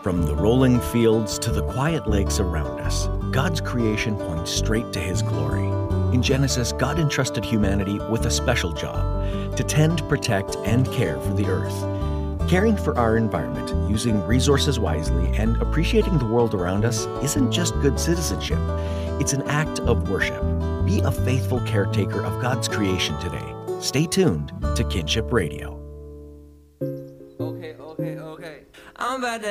From the rolling fields to the quiet lakes around us, God's creation points straight to His glory. In Genesis, God entrusted humanity with a special job: to tend, protect, and care for the earth. Caring for our environment, using resources wisely, and appreciating the world around us isn't just good citizenship. It's an act of worship. Be a faithful caretaker of God's creation today. Stay tuned to Kinship Radio. Okay. I'm about to